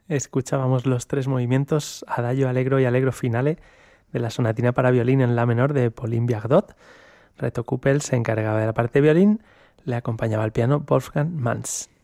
Escuchábamos los 3 movimientos Adagio, Allegro y Allegro finale de la sonatina para violín en la menor de Pauline Viardot. Reto Kuppel se encargaba de la parte de violín, le acompañaba al piano Wolfgang Manz.